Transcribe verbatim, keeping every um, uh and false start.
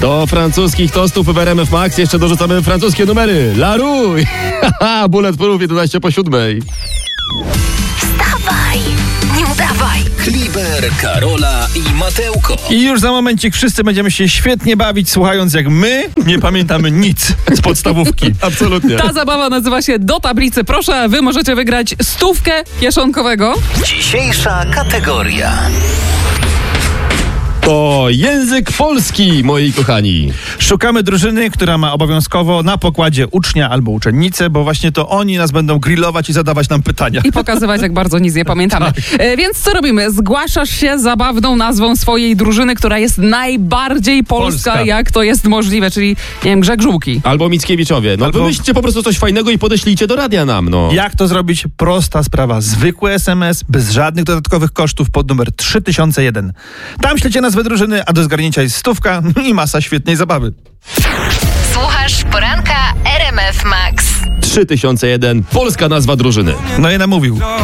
Do francuskich tostów w R M F Max jeszcze dorzucamy francuskie numery. La Rouille! Haha, Bulletproof jedenaście po siódmej. Wstawaj, nie udawaj. Kliber, Karola i Mateuko. I już za momencik wszyscy będziemy się świetnie bawić, słuchając jak my nie pamiętamy nic z podstawówki. Absolutnie. Ta zabawa nazywa się Do Tablicy. Proszę, wy możecie wygrać stówkę kieszonkowego. Dzisiejsza kategoria. To język polski, moi kochani. Szukamy drużyny, która ma obowiązkowo na pokładzie ucznia albo uczennicę, bo właśnie to oni nas będą grillować i zadawać nam pytania. I pokazywać, jak bardzo nic nie pamiętamy. E, więc co robimy? Zgłaszasz się zabawną nazwą swojej drużyny, która jest najbardziej polska, Polska. jak to jest możliwe, czyli, nie wiem, Grzeg Żółki. Albo Mickiewiczowie. No Albo- wymyślcie po prostu coś fajnego i podeślijcie do radia nam, no. Jak to zrobić? Prosta sprawa. Zwykły S M S, bez żadnych dodatkowych kosztów pod numer trzy tysiące jeden. Tam ślecie nazwę drużyny, a do zgarnięcia jest stówka i masa świetnej zabawy. Słuchasz poranka R M F Max. trzy tysiące jeden, polska nazwa drużyny. No i namówił.